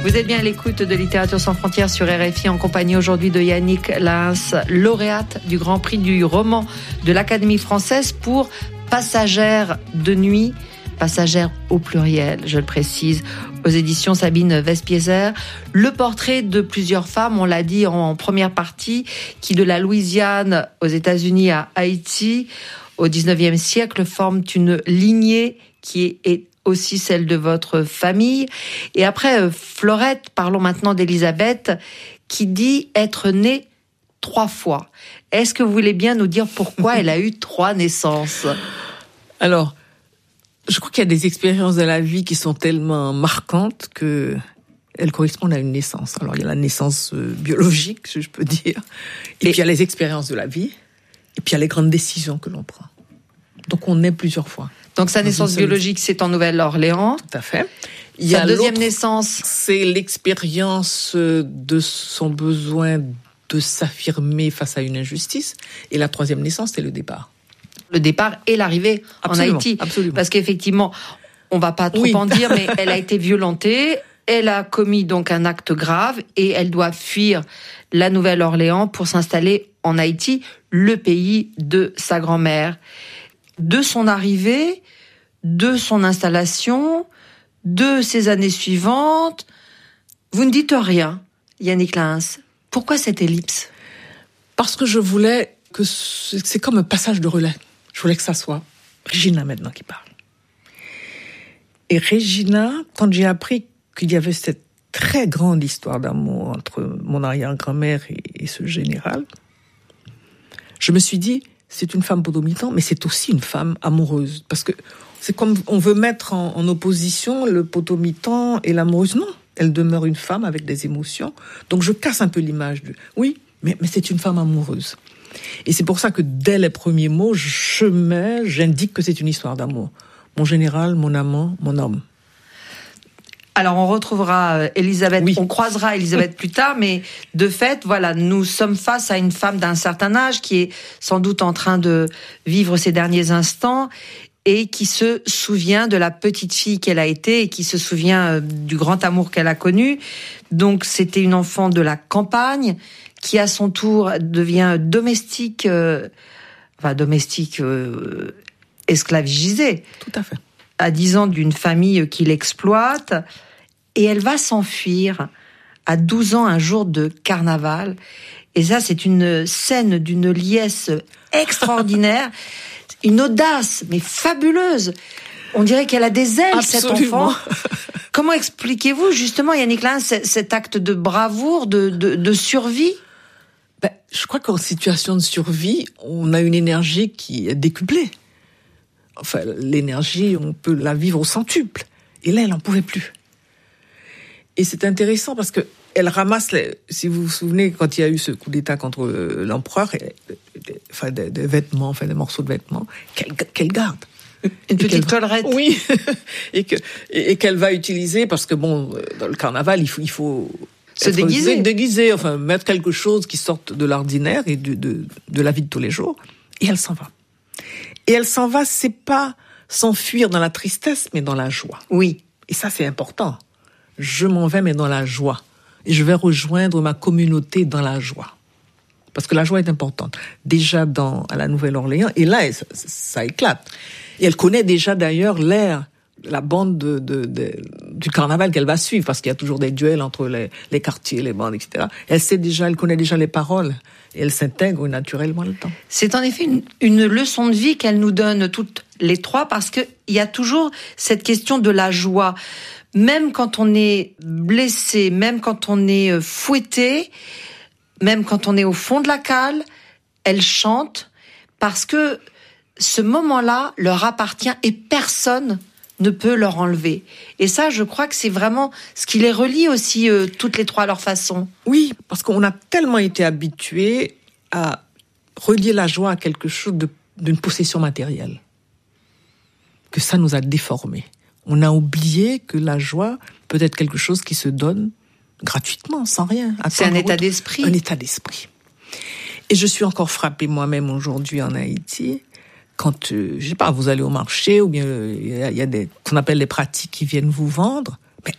Vous êtes bien à l'écoute de Littérature sans frontières sur RFI en compagnie aujourd'hui de Yannick Lahens, lauréate du Grand Prix du roman de l'Académie française pour Passagères de nuit, passagères au pluriel, je le précise, aux éditions Sabine Vespieser. Le portrait de plusieurs femmes, on l'a dit en première partie, qui de la Louisiane aux États-Unis à Haïti, au XIXe siècle, forment une lignée qui est aussi celle de votre famille. Et après Florette, parlons maintenant d'Elisabeth, qui dit être née 3 fois. Est-ce que vous voulez bien nous dire pourquoi elle a eu 3 naissances ? Alors, je crois qu'il y a des expériences de la vie qui sont tellement marquantes que elles correspondent à une naissance. Alors, il y a la naissance biologique, si je peux dire, et puis il y a les expériences de la vie, et puis il y a les grandes décisions que l'on prend. Donc, on naît plusieurs fois. Donc, sa naissance biologique, c'est en Nouvelle-Orléans. Tout à fait. Sa deuxième naissance, c'est l'expérience de son besoin de s'affirmer face à une injustice. Et la troisième naissance, c'est le départ. Le départ et l'arrivée en Haïti. Absolument. Parce qu'effectivement, on va pas trop en dire, mais elle a été violentée. Elle a commis donc un acte grave et elle doit fuir la Nouvelle-Orléans pour s'installer en Haïti, le pays de sa grand-mère. De son arrivée, de son installation, de ses années suivantes, vous ne dites rien, Yannick Lahens. Pourquoi cette ellipse ? Parce que je voulais que c'est comme un passage de relais. Je voulais que ça soit Regina maintenant qui parle. Et Regina, quand j'ai appris qu'il y avait cette très grande histoire d'amour entre mon arrière-grand-mère et ce général, je me suis dit, c'est une femme potomitan, mais c'est aussi une femme amoureuse. Parce que c'est comme on veut mettre en opposition le potomitan et l'amoureuse. Non, elle demeure une femme avec des émotions. Donc je casse un peu l'image de... Oui, mais c'est une femme amoureuse. Et c'est pour ça que dès les premiers mots, j'indique que c'est une histoire d'amour. Mon général, mon amant, mon homme. Alors on retrouvera Elisabeth, on croisera Elisabeth plus tard, mais de fait, voilà, nous sommes face à une femme d'un certain âge qui est sans doute en train de vivre ses derniers instants et qui se souvient de la petite fille qu'elle a été et qui se souvient du grand amour qu'elle a connu. Donc c'était une enfant de la campagne qui à son tour devient domestique esclavagisée. Tout à fait. À 10 ans d'une famille qui l'exploite. Et elle va s'enfuir à 12 ans un jour de carnaval. Et ça, c'est une scène d'une liesse extraordinaire. Une audace, mais fabuleuse. On dirait qu'elle a des ailes, Absolument. cet enfant. Comment expliquez-vous, justement, Yannick Lahens, cet acte de bravoure, de survie ? Je crois qu'en situation de survie, on a une énergie qui est décuplée. Enfin, l'énergie, on peut la vivre au centuple. Et là, elle n'en pouvait plus. Et c'est intéressant parce que elle ramasse, si vous vous souvenez, quand il y a eu ce coup d'État contre l'empereur, des vêtements, des morceaux de vêtements, qu'elle garde. Une petite collerette. Oui. et qu'elle va utiliser parce que dans le carnaval, il faut se déguiser, mettre quelque chose qui sorte de l'ordinaire et de la vie de tous les jours. Et elle s'en va. Et elle s'en va, c'est pas s'enfuir dans la tristesse, mais dans la joie. Oui. Et ça, c'est important. Je m'en vais, mais dans la joie. Et je vais rejoindre ma communauté dans la joie. Parce que la joie est importante. Déjà à la Nouvelle-Orléans, et là, ça éclate. Et elle connaît déjà d'ailleurs la bande du carnaval qu'elle va suivre, parce qu'il y a toujours des duels entre les quartiers, les bandes, etc. Elle connaît déjà les paroles, et elle s'intègre naturellement là-dedans. C'est en effet une leçon de vie qu'elle nous donne toutes les 3, parce qu'il y a toujours cette question de la joie. Même quand on est blessé, même quand on est fouetté, même quand on est au fond de la cale, elle chante, parce que ce moment-là leur appartient et personne ne peut leur enlever. Et ça, je crois que c'est vraiment ce qui les relie aussi, toutes les 3 à leur façon. Oui, parce qu'on a tellement été habitués à relier la joie à quelque chose d'une possession matérielle, que ça nous a déformés. On a oublié que la joie peut être quelque chose qui se donne gratuitement, sans rien. C'est un état d'esprit. Un état d'esprit. Et je suis encore frappée moi-même aujourd'hui en Haïti, quand, je sais pas, vous allez au marché, ou bien il y a qu'on appelle les pratiques qui viennent vous vendre, mais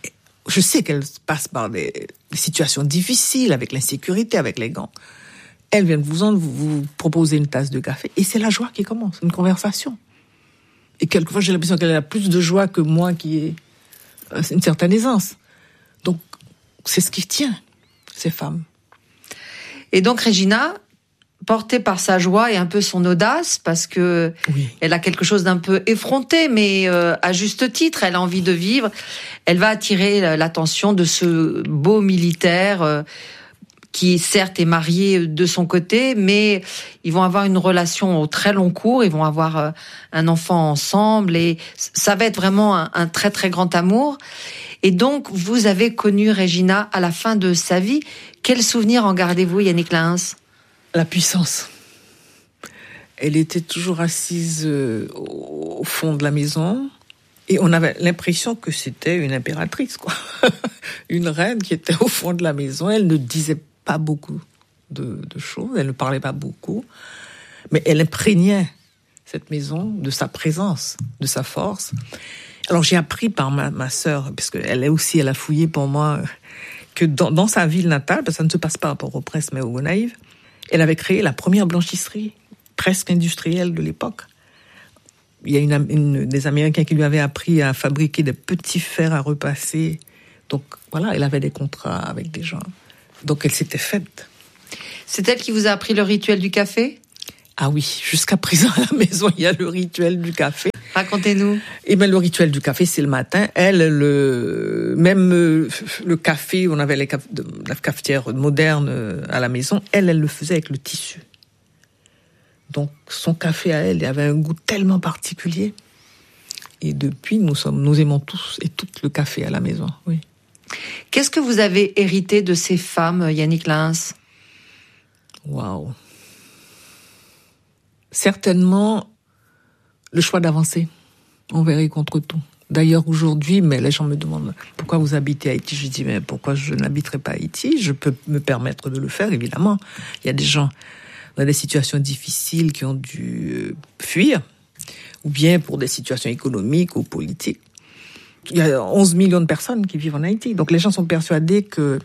je sais qu'elle passe par des situations difficiles, avec l'insécurité, avec les gants. Elle vient de vous proposer une tasse de café, et c'est la joie qui commence, une conversation. Et quelquefois, j'ai l'impression qu'elle a plus de joie que moi qui ai une certaine aisance. Donc, c'est ce qui tient ces femmes. Et donc, Regina, portée par sa joie et un peu son audace, parce que elle a quelque chose d'un peu effronté, mais à juste titre, elle a envie de vivre. Elle va attirer l'attention de ce beau militaire qui, certes, est marié de son côté, mais ils vont avoir une relation au très long cours. Ils vont avoir un enfant ensemble, et ça va être vraiment un très, très grand amour. Et donc, vous avez connu Regina à la fin de sa vie. Quel souvenir en gardez-vous, Yannick Lahens ? La puissance. Elle était toujours assise au fond de la maison, et on avait l'impression que c'était une impératrice, quoi. Une reine qui était au fond de la maison. Elle ne disait pas beaucoup de choses, elle ne parlait pas beaucoup, mais elle imprégnait cette maison de sa présence, de sa force. Alors j'ai appris par ma sœur, parce qu'elle elle a fouillé pour moi, que dans sa ville natale, parce que ça ne se passe pas à Port-au-Prince, mais au Gonaïves, elle avait créé la première blanchisserie presque industrielle de l'époque. Il y a des Américains qui lui avaient appris à fabriquer des petits fers à repasser. Donc voilà, elle avait des contrats avec des gens. Donc elle s'était faite. C'est elle qui vous a appris le rituel du café ? Ah oui, jusqu'à présent à la maison, il y a le rituel du café. Racontez-nous. Eh bien, le rituel du café, c'est le matin. Même le café, on avait la cafetière moderne à la maison. Elle le faisait avec le tissu. Donc, son café à elle, il avait un goût tellement particulier. Et depuis, nous aimons tous et toutes le café à la maison, oui. Qu'est-ce que vous avez hérité de ces femmes, Yannick Lahens ? Waouh. Certainement, le choix d'avancer envers et contre tout. D'ailleurs, aujourd'hui, mais les gens me demandent pourquoi vous habitez à Haïti. Je dis, mais pourquoi je n'habiterai pas à Haïti ? Je peux me permettre de le faire, évidemment. Il y a des gens dans des situations difficiles qui ont dû fuir, ou bien pour des situations économiques ou politiques. Il y a 11 millions de personnes qui vivent en Haïti. Donc les gens sont persuadés que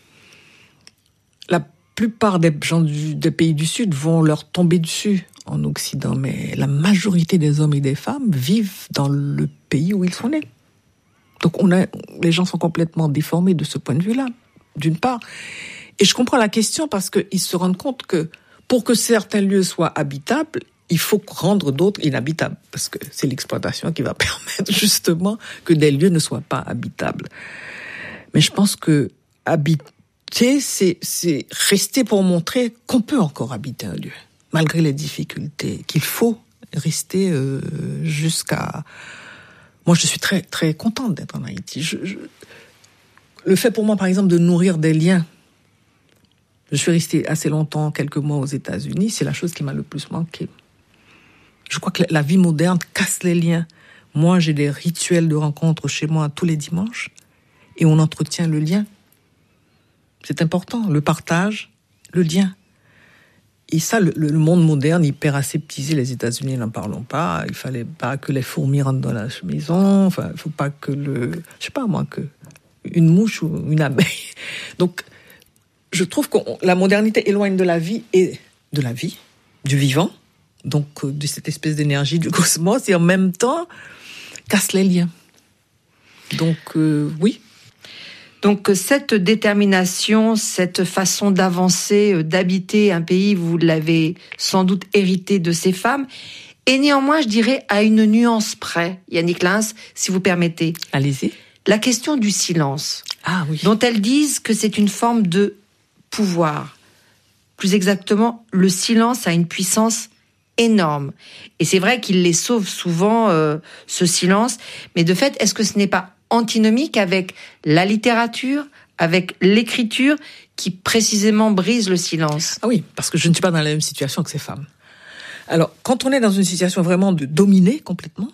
la plupart des gens des pays du Sud vont leur tomber dessus en Occident. Mais la majorité des hommes et des femmes vivent dans le pays où ils sont nés. Donc les gens sont complètement déformés de ce point de vue-là, d'une part. Et je comprends la question parce qu'ils se rendent compte que pour que certains lieux soient habitables, il faut rendre d'autres inhabitables, parce que c'est l'exploitation qui va permettre justement que des lieux ne soient pas habitables. Mais je pense que habiter, c'est rester pour montrer qu'on peut encore habiter un lieu, malgré les difficultés, qu'il faut rester jusqu'à... Moi, je suis très, très contente d'être en Haïti. Le fait pour moi, par exemple, de nourrir des liens. Je suis restée assez longtemps, quelques mois aux États-Unis, c'est la chose qui m'a le plus manqué. Je crois que la vie moderne casse les liens. Moi, j'ai des rituels de rencontre chez moi tous les dimanches et on entretient le lien. C'est important, le partage, le lien. Et ça, le monde moderne, hyper aseptisé, les États-Unis, n'en parlons pas. Il fallait pas que les fourmis rentrent dans la maison. Enfin, il faut pas que que une mouche ou une abeille. Donc, je trouve que la modernité éloigne de la vie du vivant. Donc, de cette espèce d'énergie du cosmos, et en même temps, casse les liens. Donc, oui. Donc, cette détermination, cette façon d'avancer, d'habiter un pays, vous l'avez sans doute hérité de ces femmes. Et néanmoins, je dirais, à une nuance près, Yannick Lahens, si vous permettez. Allez-y. La question du silence. Ah oui. Dont elles disent que c'est une forme de pouvoir. Plus exactement, le silence a une puissance énorme. Et c'est vrai qu'il les sauve souvent, ce silence. Mais de fait, est-ce que ce n'est pas antinomique avec la littérature, avec l'écriture, qui précisément brise le silence ? Ah oui, parce que je ne suis pas dans la même situation que ces femmes. Alors, quand on est dans une situation vraiment de dominer complètement,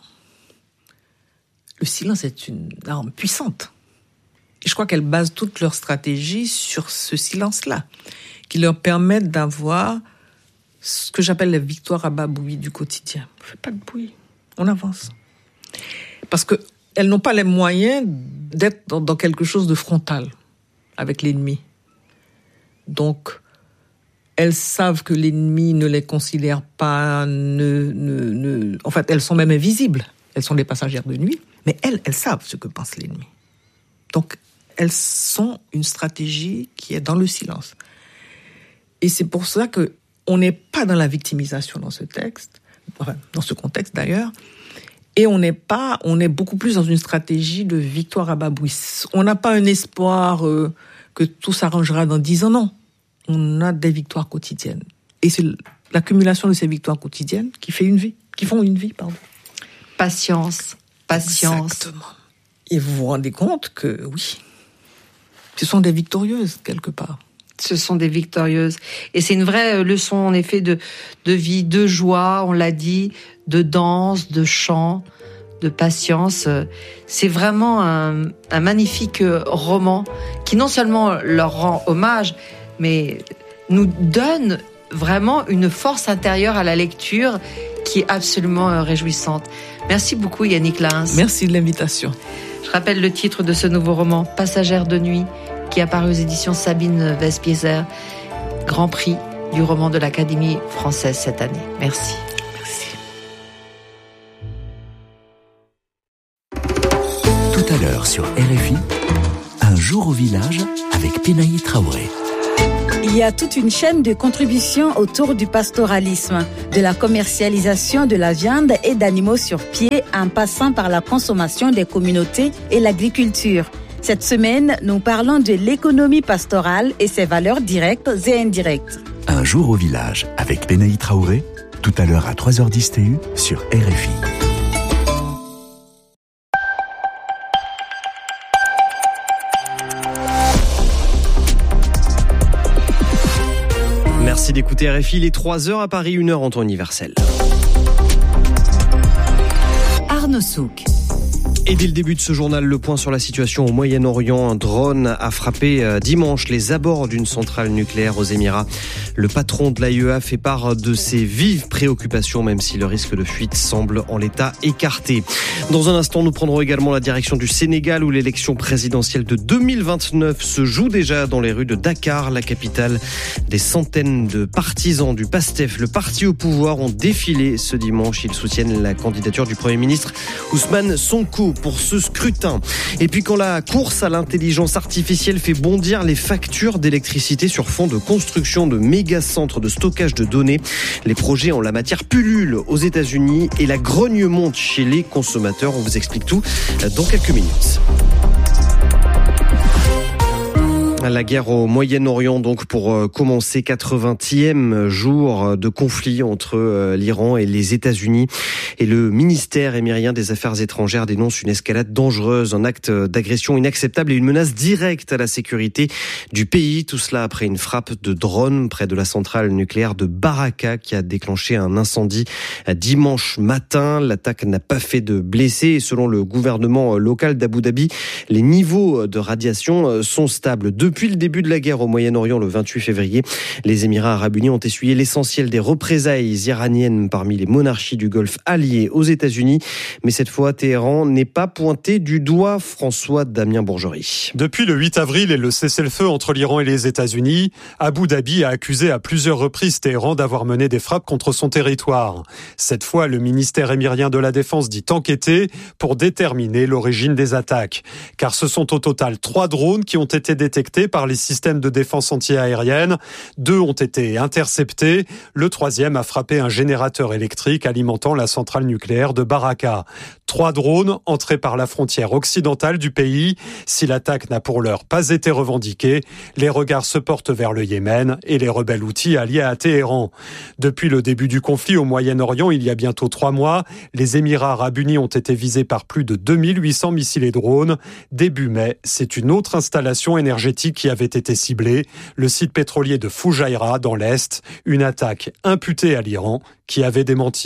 le silence est une arme puissante. Et je crois qu'elles basent toute leur stratégie sur ce silence-là, qui leur permet d'avoir ce que j'appelle les victoires à bas bruit du quotidien. On ne fait pas de bruit, on avance. Parce que elles n'ont pas les moyens d'être dans quelque chose de frontal avec l'ennemi. Donc, elles savent que l'ennemi ne les considère pas, en fait, elles sont même invisibles. Elles sont des passagères de nuit, mais elles savent ce que pense l'ennemi. Donc, elles sont une stratégie qui est dans le silence. Et c'est pour ça que on n'est pas dans la victimisation dans ce texte, enfin, dans ce contexte d'ailleurs, et on est beaucoup plus dans une stratégie de victoire à bas bruit. On n'a pas un espoir que tout s'arrangera dans 10 ans, non. On a des victoires quotidiennes. Et c'est l'accumulation de ces victoires quotidiennes qui font une vie. Patience. Exactement. Et vous vous rendez compte que, oui, ce sont des victorieuses, quelque part. Ce sont des victorieuses. Et c'est une vraie leçon, en effet, de vie, de joie, on l'a dit, de danse, de chant, de patience. C'est vraiment un magnifique roman qui non seulement leur rend hommage, mais nous donne vraiment une force intérieure à la lecture qui est absolument réjouissante. Merci beaucoup Yannick Lahens. Merci de l'invitation. Je rappelle le titre de ce nouveau roman, Passagère de nuit, qui est apparu aux éditions Sabine Vespieser, Grand Prix du roman de l'Académie française cette année. Merci. Tout à l'heure sur RFI, un jour au village avec Pénaï Traoré. Il y a toute une chaîne de contributions autour du pastoralisme, de la commercialisation de la viande et d'animaux sur pied en passant par la consommation des communautés et l'agriculture. Cette semaine, nous parlons de l'économie pastorale et ses valeurs directes et indirectes. Un jour au village avec Pénaï Traoré, tout à l'heure à 3h10 TU sur RFI. Merci d'écouter RFI, il est 3h à Paris, 1h en temps universel. Arnaud Souk. Et dès le début de ce journal, le point sur la situation au Moyen-Orient. Un drone a frappé dimanche les abords d'une centrale nucléaire aux Émirats. Le patron de l'AIEA fait part de ses vives préoccupations, même si le risque de fuite semble en l'état écarté. Dans un instant, nous prendrons également la direction du Sénégal, où l'élection présidentielle de 2029 se joue déjà dans les rues de Dakar, la capitale. Des centaines de partisans du PASTEF, le parti au pouvoir, ont défilé ce dimanche. Ils soutiennent la candidature du Premier ministre Ousmane Sonko pour ce scrutin. Et puis quand la course à l'intelligence artificielle fait bondir les factures d'électricité sur fond de construction de méga-centres de stockage de données, les projets en la matière pullulent aux États-Unis et la grogne monte chez les consommateurs. On vous explique tout dans quelques minutes. La guerre au Moyen-Orient, donc, pour commencer, 80e jour de conflit entre l'Iran et les États-Unis. Et le ministère émirien des Affaires étrangères dénonce une escalade dangereuse, un acte d'agression inacceptable et une menace directe à la sécurité du pays. Tout cela après une frappe de drone près de la centrale nucléaire de Baraka qui a déclenché un incendie dimanche matin. L'attaque n'a pas fait de blessés et selon le gouvernement local d'Abu Dhabi, les niveaux de radiation sont stables. Depuis le début de la guerre au Moyen-Orient, le 28 février, les Émirats arabes unis ont essuyé l'essentiel des représailles iraniennes parmi les monarchies du Golfe alliées aux États-Unis. Mais cette fois, Téhéran n'est pas pointé du doigt. François Damien Bourgerie. Depuis le 8 avril et le cessez-le-feu entre l'Iran et les États-Unis, Abu Dhabi a accusé à plusieurs reprises Téhéran d'avoir mené des frappes contre son territoire. Cette fois, le ministère émirien de la Défense dit enquêter pour déterminer l'origine des attaques. Car ce sont au total 3 drones qui ont été détectés par les systèmes de défense anti-aérienne. 2 ont été interceptés. Le 3e a frappé un générateur électrique alimentant la centrale nucléaire de Baraka. 3 drones entrés par la frontière occidentale du pays. Si l'attaque n'a pour l'heure pas été revendiquée, les regards se portent vers le Yémen et les rebelles houthis alliés à Téhéran. Depuis le début du conflit au Moyen-Orient, il y a bientôt 3 mois, les Émirats arabes unis ont été visés par plus de 2800 missiles et drones. Début mai, c'est une autre installation énergétique qui avait été ciblée, le site pétrolier de Fujairah dans l'Est, une attaque imputée à l'Iran qui avait démenti.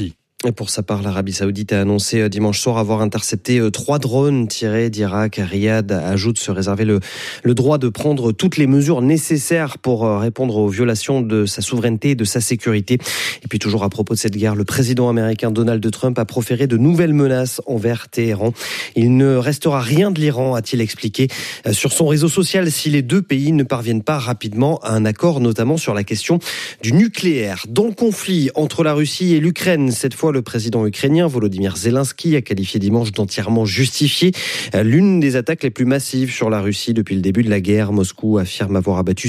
Et pour sa part, l'Arabie Saoudite a annoncé dimanche soir avoir intercepté 3 drones tirés d'Irak. Riyad ajoute se réserver le droit de prendre toutes les mesures nécessaires pour répondre aux violations de sa souveraineté et de sa sécurité. Et puis toujours à propos de cette guerre, le président américain Donald Trump a proféré de nouvelles menaces envers Téhéran. Il ne restera rien de l'Iran, a-t-il expliqué sur son réseau social, si les deux pays ne parviennent pas rapidement à un accord, notamment sur la question du nucléaire. Dans le conflit entre la Russie et l'Ukraine, cette fois, le président ukrainien Volodymyr Zelensky a qualifié dimanche d'entièrement justifié l'une des attaques les plus massives sur la Russie depuis le début de la guerre. Moscou affirme avoir abattu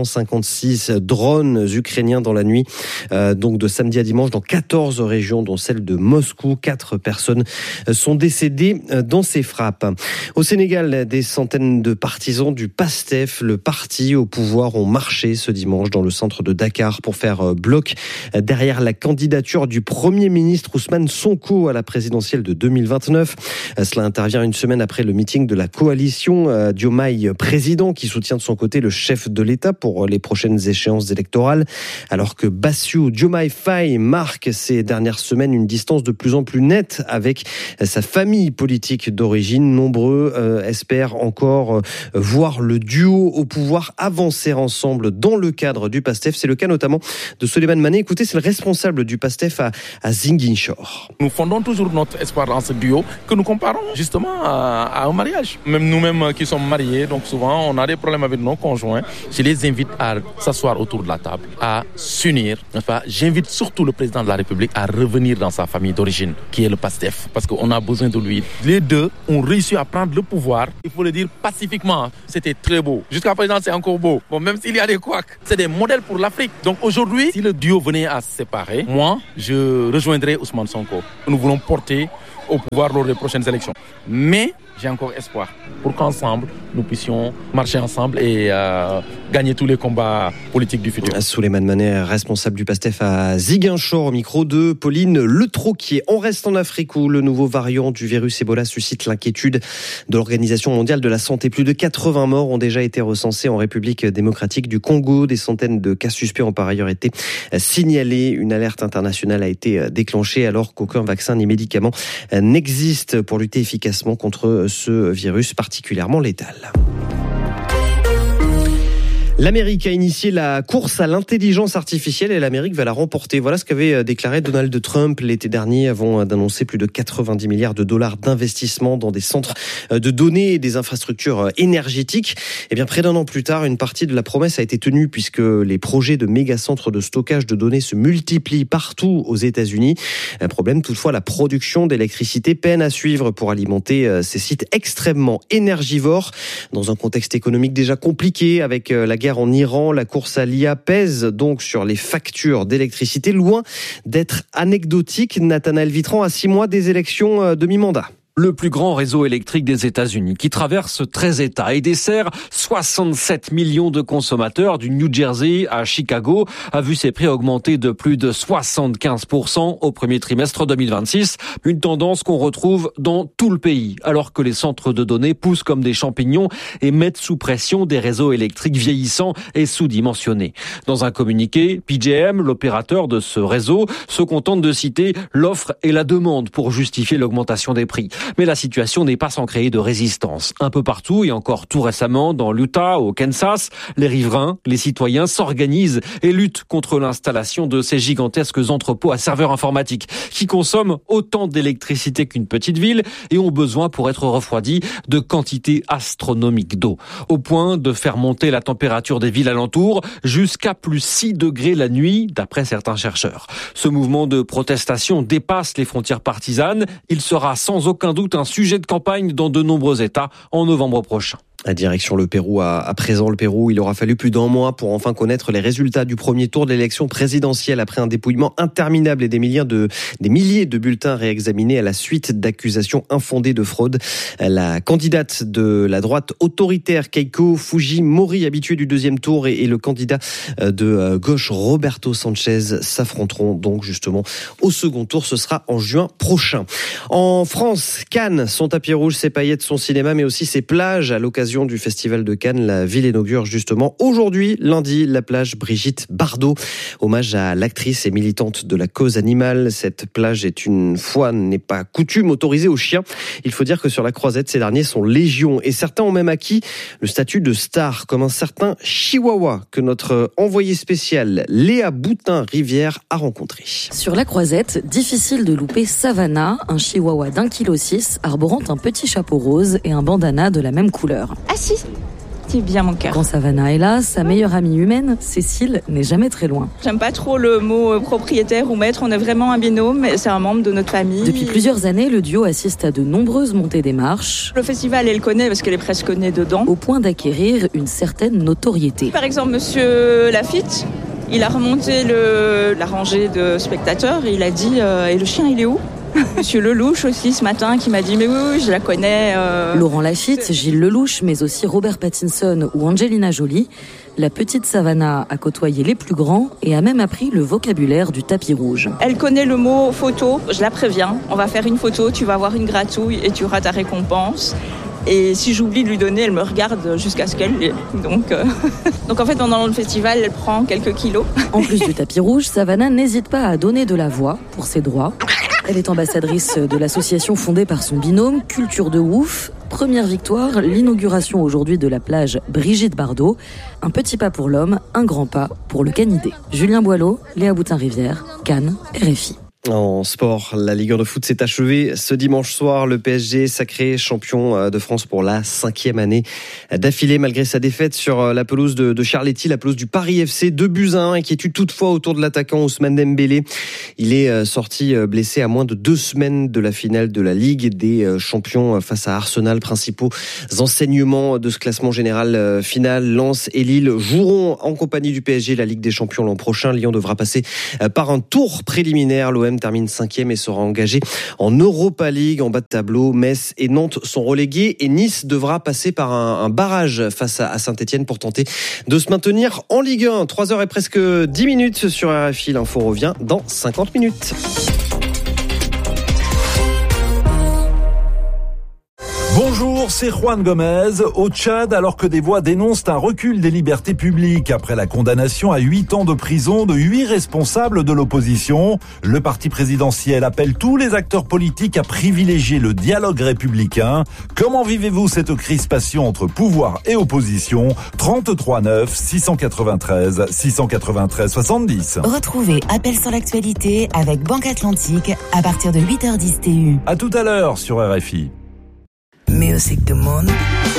556 drones ukrainiens dans la nuit, donc de samedi à dimanche, dans 14 régions, dont celle de Moscou. 4 personnes sont décédées dans ces frappes. Au Sénégal, des centaines de partisans du PASTEF, le parti au pouvoir, ont marché ce dimanche dans le centre de Dakar pour faire bloc derrière la candidature du Premier ministre Ousmane Sonko à la présidentielle de 2029. Cela intervient une semaine après le meeting de la coalition Diomaye président, qui soutient de son côté le chef de l'État pour les prochaines échéances électorales. Alors que Bassirou Diomaye Faye marque ces dernières semaines une distance de plus en plus nette avec sa famille politique d'origine, nombreux espèrent encore voir le duo au pouvoir avancer ensemble dans le cadre du PASTEF. C'est le cas notamment de Souleymane Mané. Écoutez, c'est le responsable du PASTEF à Ziguinchor. Nous fondons toujours notre espoir dans ce duo que nous comparons justement à un mariage. Même nous-mêmes qui sommes mariés, donc souvent on a des problèmes avec nos conjoints. Je les invite à s'asseoir autour de la table, à s'unir. Enfin, j'invite surtout le président de la République à revenir dans sa famille d'origine, qui est le PASTEF, parce qu'on a besoin de lui. Les deux ont réussi à prendre le pouvoir, il faut le dire pacifiquement. C'était très beau. Jusqu'à présent, c'est encore beau. Bon, même s'il y a des couacs, c'est des modèles pour l'Afrique. Donc aujourd'hui, si le duo venait à se séparer, moi, je rejoindrai Ousmane Sonko. Nous voulons porter au pouvoir lors des prochaines élections. Mais j'ai encore espoir pour qu'ensemble, nous puissions marcher ensemble et gagner tous les combats politiques du futur. Souleymane Mané, responsable du PASTEF à Ziguinchor, au micro de Pauline Letroquier. On reste en Afrique où le nouveau variant du virus Ebola suscite l'inquiétude de l'Organisation mondiale de la santé. Plus de 80 morts ont déjà été recensés en République démocratique du Congo. Des centaines de cas suspects ont par ailleurs été signalés. Une alerte internationale a été déclenchée alors qu'aucun vaccin ni médicament n'existe pour lutter efficacement contre ce virus particulièrement létal. L'Amérique a initié la course à l'intelligence artificielle et l'Amérique va la remporter. Voilà ce qu'avait déclaré Donald Trump l'été dernier avant d'annoncer plus de 90 milliards de dollars d'investissement dans des centres de données et des infrastructures énergétiques. Et bien, près d'un an plus tard, une partie de la promesse a été tenue puisque les projets de méga-centres de stockage de données se multiplient partout aux États-Unis. Un problème toutefois, la production d'électricité peine à suivre pour alimenter ces sites extrêmement énergivores. Dans un contexte économique déjà compliqué avec la guerre en Iran, la course à l'IA pèse donc sur les factures d'électricité, loin d'être anecdotique. Nathanaël Vitran, à 6 mois des élections de mi-mandat. Le plus grand réseau électrique des États-Unis, qui traverse 13 États et dessert 67 millions de consommateurs du New Jersey à Chicago, a vu ses prix augmenter de plus de 75% au premier trimestre 2026. Une tendance qu'on retrouve dans tout le pays, alors que les centres de données poussent comme des champignons et mettent sous pression des réseaux électriques vieillissants et sous-dimensionnés. Dans un communiqué, PJM, l'opérateur de ce réseau, se contente de citer l'offre et la demande pour justifier l'augmentation des prix. Mais la situation n'est pas sans créer de résistance. Un peu partout et encore tout récemment dans l'Utah, au Kansas, les riverains, les citoyens s'organisent et luttent contre l'installation de ces gigantesques entrepôts à serveurs informatiques qui consomment autant d'électricité qu'une petite ville et ont besoin pour être refroidis de quantités astronomiques d'eau. Au point de faire monter la température des villes alentours jusqu'à plus 6 degrés la nuit, d'après certains chercheurs. Ce mouvement de protestation dépasse les frontières partisanes. Il sera sans aucun doute un sujet de campagne dans de nombreux États en novembre prochain. À direction le Pérou, à présent le Pérou, il aura fallu plus d'1 mois pour enfin connaître les résultats du premier tour de l'élection présidentielle après un dépouillement interminable et des milliers de bulletins réexaminés à la suite d'accusations infondées de fraude. La candidate de la droite autoritaire Keiko Fujimori, habituée du deuxième tour, et le candidat de gauche Roberto Sanchez s'affronteront donc justement au second tour. Ce sera en juin prochain. En France, Cannes, son tapis rouge, ses paillettes, son cinéma, mais aussi ses plages à l'occasion l'occasion du Festival de Cannes, la ville inaugure justement aujourd'hui, lundi, la plage Brigitte Bardot. Hommage à l'actrice et militante de la cause animale. Cette plage est une fois n'est pas coutume autorisée aux chiens. Il faut dire que sur la Croisette, ces derniers sont légion et certains ont même acquis le statut de star, comme un certain Chihuahua que notre envoyé spécial Léa Boutin-Rivière a rencontré. Sur la Croisette, difficile de louper Savannah, un chihuahua d'1,6 kg, arborant un petit chapeau rose et un bandana de la même couleur. Ah si, c'est bien mon cœur. Quand Savannah est là, sa meilleure amie humaine, Cécile, n'est jamais très loin. J'aime pas trop le mot propriétaire ou maître, on est vraiment un binôme, c'est un membre de notre famille. Depuis plusieurs années, le duo assiste à de nombreuses montées des marches. Le festival, elle connaît parce qu'elle est presque née dedans. Au point d'acquérir une certaine notoriété. Par exemple, monsieur Lafitte, il a remonté la rangée de spectateurs et il a dit et le chien il est où ? Monsieur Lelouch aussi ce matin qui m'a dit mais oui je la connais. Laurent Lafitte, Gilles Lelouch, mais aussi Robert Pattinson ou Angelina Jolie. La petite Savannah a côtoyé les plus grands et a même appris le vocabulaire du tapis rouge. Elle connaît le mot photo, je la préviens. On va faire une photo, tu vas avoir une gratouille et tu auras ta récompense. Et si j'oublie de lui donner, elle me regarde jusqu'à ce qu'elle l'ait. Donc en fait, pendant le festival, elle prend quelques kilos. En plus du tapis rouge, Savannah n'hésite pas à donner de la voix pour ses droits. Elle est ambassadrice de l'association fondée par son binôme, Culture de Ouf. Première victoire, l'inauguration aujourd'hui de la plage Brigitte Bardot. Un petit pas pour l'homme, un grand pas pour le canidé. Julien Boileau, Léa Boutin-Rivière, Cannes, RFI. En sport, la Ligue 1 de foot s'est achevée ce dimanche soir. Le PSG sacré champion de France pour la 5e année d'affilée malgré sa défaite sur la pelouse de Charletti, la pelouse du Paris FC. 2-1, inquiétude toutefois autour de l'attaquant Ousmane Dembélé. Il est sorti blessé à moins de 2 semaines de la finale de la Ligue des Champions face à Arsenal. Principaux enseignements de ce classement général final, Lens et Lille joueront en compagnie du PSG la Ligue des Champions l'an prochain. Lyon devra passer par un tour préliminaire. L'OM termine 5e et sera engagé en Europa League. En bas de tableau, Metz et Nantes sont relégués et Nice devra passer par un barrage face à Saint-Etienne pour tenter de se maintenir en Ligue 1. 3h et presque 10 minutes sur RFI. L'info revient dans 50 minutes. Bonjour, c'est Juan Gomez. Au Tchad, alors que des voix dénoncent un recul des libertés publiques après la condamnation à 8 ans de prison de 8 responsables de l'opposition, le parti présidentiel appelle tous les acteurs politiques à privilégier le dialogue républicain. Comment vivez-vous cette crispation entre pouvoir et opposition ? 33 9 693 693 70. Retrouvez Appel sur l'actualité avec Banque Atlantique à partir de 8h10 TU. À tout à l'heure sur RFI. Music du monde.